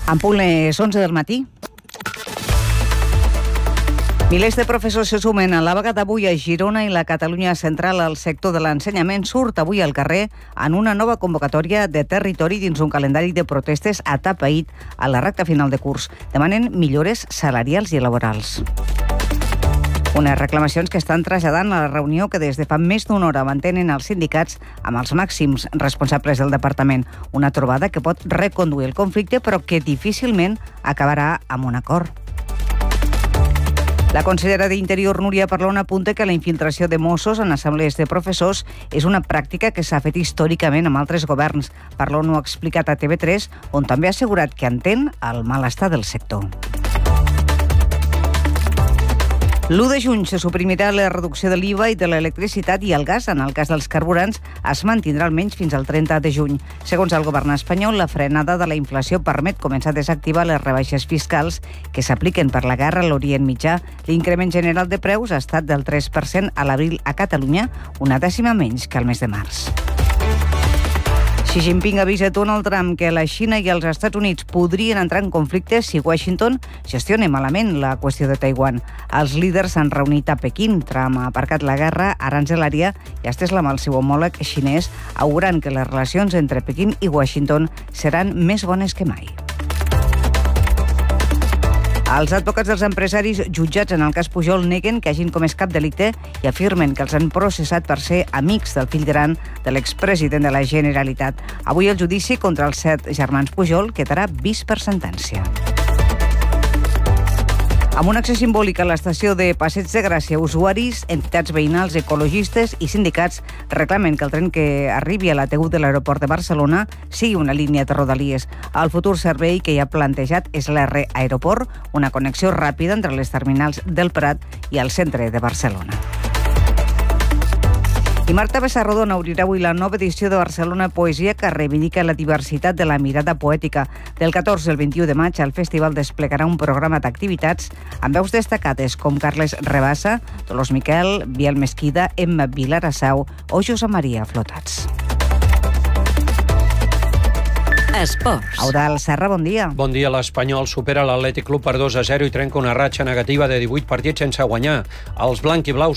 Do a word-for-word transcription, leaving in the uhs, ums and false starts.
En punt les onze del matí. Milers de professors se sumen a la vaga d'avui a Girona i la Catalunya central. El sector de l'ensenyament surt avui al carrer en una nova convocatòria de territori dins un calendari de protestes atapeït a la recta final de curs. Demanen millores salarials i laborals. Unes reclamacions que estan traslladant a la reunió que des de fa més d'una hora mantenen els sindicats amb els màxims responsables del departament. Una trobada que pot reconduir el conflicte però que difícilment acabarà amb un acord. La consellera d'Interior, Núria Parlon, apunta que la infiltració de Mossos en assemblees de professors és una pràctica que s'ha fet històricament amb altres governs. Parlon ho ha explicat a T V tres, on també ha assegurat que entén el malestar del sector. l'u de juny se suprimirà la reducció de l'I V A i de l'electricitat i el gas. En el cas dels carburants es mantindrà almenys fins al trenta de juny. Segons el govern espanyol, la frenada de la inflació permet començar a desactivar les rebaixes fiscals que s'apliquen per la guerra a l'Orient Mitjà. L'increment general de preus ha estat del tres per cent a l'abril a Catalunya, una dècima menys que el mes de març. Xi Jinping avisa Donald Trump que la Xina i els Estats Units podrien entrar en conflicte si Washington gestiona malament la qüestió de Taiwan. Els líders s'han reunit a Pequín. Trump ha aparcat la guerra aranzelària i ha estès la mà al seu homòleg xinès, augurant que les relacions entre Pequín i Washington seran més bones que mai. Els advocats dels empresaris jutjats en el cas Pujol neguen que hagin comès cap delicte i afirmen que els han processat per ser amics del fill gran de l'expresident de la Generalitat. Avui el judici contra els set germans Pujol quedarà vist per sentència. Amb una acció simbòlica a l'estació de Passeig de Gràcia, usuaris, entitats veïnals, ecologistes i sindicats reclamen que el tren que arribi a la T U de l'aeroport de Barcelona sigui una línia de Rodalies. El futur servei que hi ha plantejat és l'R Aeroport, una connexió ràpida entre les terminals del Prat i el centre de Barcelona. I Marta Bessarrodona obrirà avui la nova edició de Barcelona Poesia, que reivindica la diversitat de la mirada poètica. Del catorze al vint-i-u de maig, el festival desplegarà un programa d'activitats amb veus destacades com Carles Rebassa, Dolors Miquel, Biel Mesquida, Emma Vilarassau o Josep Maria Flotats. Esports. Eudald Serra, bon dia. Bon dia. L'Espanyol supera l'Atlètic Club per dos a zero i trenca una ratxa negativa de divuit partits sense guanyar. Els blanc i blaus